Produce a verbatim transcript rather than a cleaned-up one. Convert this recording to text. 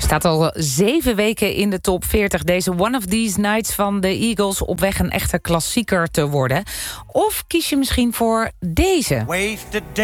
Staat al zeven weken in de top veertig. Deze One of These Nights van de Eagles op weg een echte klassieker te worden. Of kies je misschien voor deze?